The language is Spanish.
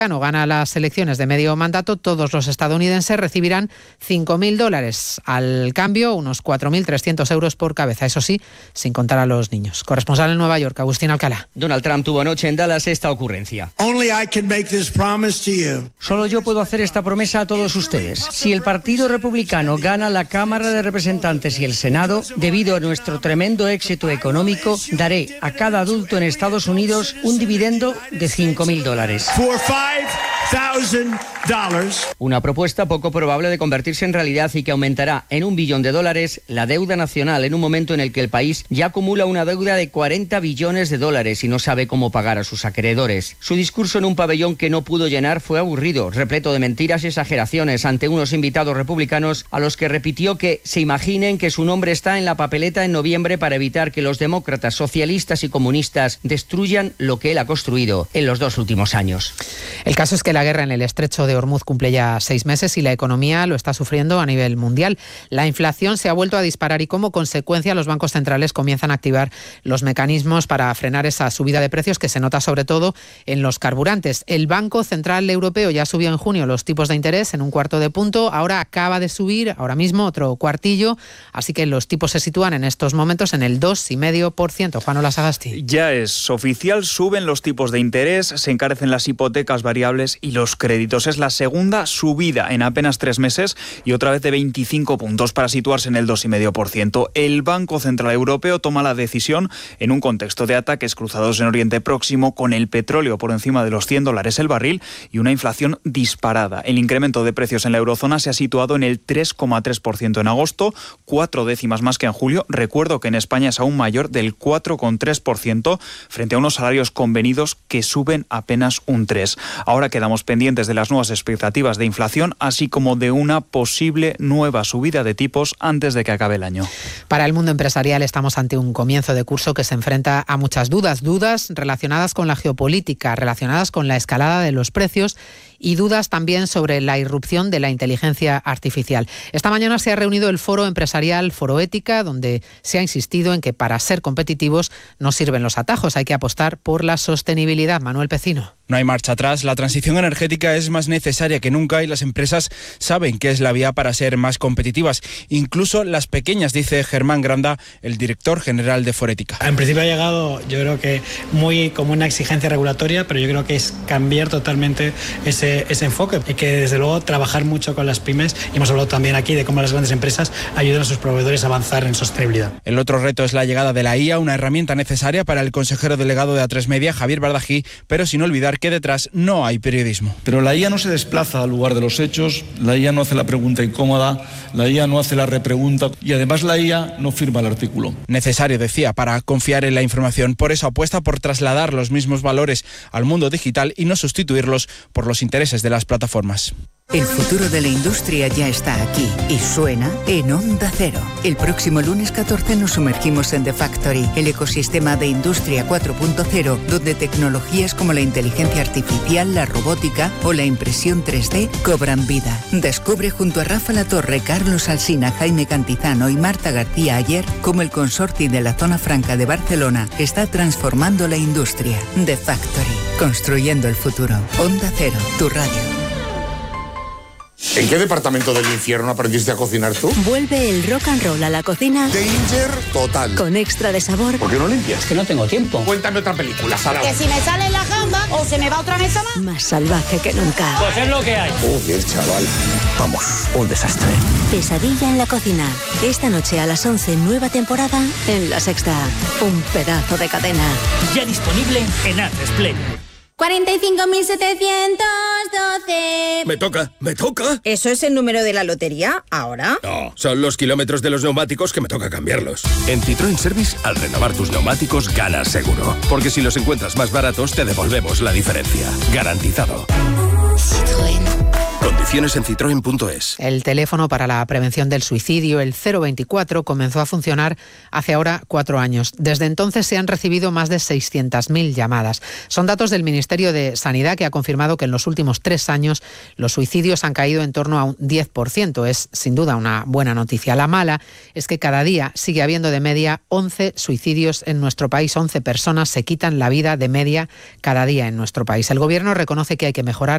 gana las elecciones de medio mandato, todos los estadounidenses recibirán $5.000. Al cambio, unos 4.300 euros por cabeza. Eso sí, sin contar a los niños. Corresponsal en Nueva York, Agustín Alcalá. Donald Trump tuvo anoche en Dallas esta ocurrencia. Solo yo puedo hacer esta promesa a todos ustedes. Si el Partido Republicano gana la Cámara de Representantes y el Senado, debido a nuestro tremendo éxito económico, daré a cada adulto en Estados Unidos un dividendo de $5.000. Una propuesta poco probable de convertirse en realidad y que aumentará en $1 billón la deuda nacional en un momento en el que el país ya acumula una deuda de $40 billones y no sabe cómo pagar a sus acreedores. Su discurso en un pabellón que no pudo llenar fue aburrido, repleto de mentiras y exageraciones ante unos invitados republicanos a los que repitió que se imaginen que su nombre está en la papeleta en noviembre para evitar que los demócratas, socialistas y comunistas destruyan lo que él ha construido en los 2 últimos años. El caso es que la guerra en el estrecho de Hormuz cumple ya 6 meses y la economía lo está sufriendo a nivel mundial. La inflación se ha vuelto a disparar y como consecuencia los bancos centrales comienzan a activar los mecanismos para frenar esa subida de precios que se nota sobre todo en los carburantes. El Banco Central Europeo ya subió en junio los tipos de interés en 1/4 punto, ahora acaba de subir, ahora mismo otro cuartillo, así que los tipos se sitúan en estos momentos en el 2,5%. Juan Ola Sagasti. Ya es oficial, suben los tipos de interés, se encarecen las hipotecas variables y los créditos. Es la segunda subida en apenas 3 meses y otra vez de 25 puntos para situarse en el 2,5%. El Banco Central Europeo toma la decisión en un contexto de ataques cruzados en Oriente Próximo, con el petróleo por encima de los $100 el barril y una inflación disparada. El incremento de precios en la eurozona se ha situado en el 3,3% en agosto, 4 décimas más que en julio. Recuerdo que en España es aún mayor, del 4,3%, frente a unos salarios convenidos que suben apenas un 3%. Ahora quedamos pendientes de las nuevas expectativas de inflación, así como de una posible nueva subida de tipos antes de que acabe el año. Para el mundo empresarial estamos ante un comienzo de curso que se enfrenta a muchas dudas relacionadas con la geopolítica, relacionadas con la escalada de los precios y dudas también sobre la irrupción de la inteligencia artificial. Esta mañana se ha reunido el Foro Empresarial, Foro Ética, donde se ha insistido en que para ser competitivos no sirven los atajos, hay que apostar por la sostenibilidad. Manuel Pecino. No hay marcha atrás, la transición energética es más necesaria que nunca y las empresas saben que es la vía para ser más competitivas, incluso las pequeñas, dice Germán Granda, el director general de Forética. En principio ha llegado, yo creo que muy como una exigencia regulatoria, pero yo creo que es cambiar totalmente ese enfoque y que desde luego trabajar mucho con las pymes, y hemos hablado también aquí de cómo las grandes empresas ayudan a sus proveedores a avanzar en sostenibilidad. El otro reto es la llegada de la IA, una herramienta necesaria para el consejero delegado de A3 Media, Javier Bardají, pero sin olvidar que detrás no hay periodismo. Pero la IA no se desplaza al lugar de los hechos, la IA no hace la pregunta incómoda, la IA no hace la repregunta y además la IA no firma el artículo. Necesario, decía, para confiar en la información. Por eso apuesta por trasladar los mismos valores al mundo digital y no sustituirlos por los intereses de las plataformas. El futuro de la industria ya está aquí y suena en Onda Cero. El próximo lunes 14 nos sumergimos en The Factory, el ecosistema de Industria 4.0, donde tecnologías como la inteligencia artificial, la robótica o la impresión 3D cobran vida. Descubre junto a Rafa Latorre, Carlos Alsina, Jaime Cantizano y Marta García Ayer cómo el consorcio de la Zona Franca de Barcelona está transformando la industria. The Factory, construyendo el futuro. Onda Cero, tu radio. ¿En qué departamento del infierno aprendiste a cocinar tú? Vuelve el rock and roll a la cocina. Danger total. Con extra de sabor. ¿Por qué no limpias? Es que no tengo tiempo. Cuéntame otra película, Sara. Que si me sale la gamba o se me va otra mesa más. Más salvaje que nunca. Pues es lo que hay. Joder, chaval. Vamos, un desastre. Pesadilla en la cocina. Esta noche a las 11, nueva temporada en La Sexta. Un pedazo de cadena. Ya disponible en A3 Play. 45.712. Me toca. ¿Eso es el número de la lotería ahora? No, son los kilómetros de los neumáticos que me toca cambiarlos. En Citroën Service, al renovar tus neumáticos, ganas seguro. Porque si los encuentras más baratos, te devolvemos la diferencia. Garantizado. Citroën. Condiciones en citroen.es. El teléfono para la prevención del suicidio, el 024, comenzó a funcionar hace ahora 4 años. Desde entonces se han recibido más de 600.000 llamadas. Son datos del Ministerio de Sanidad, que ha confirmado que en los últimos 3 años los suicidios han caído en torno a un 10%. Es sin duda una buena noticia. La mala es que cada día sigue habiendo de media 11 suicidios en nuestro país. 11 personas se quitan la vida de media cada día en nuestro país. El Gobierno reconoce que hay que mejorar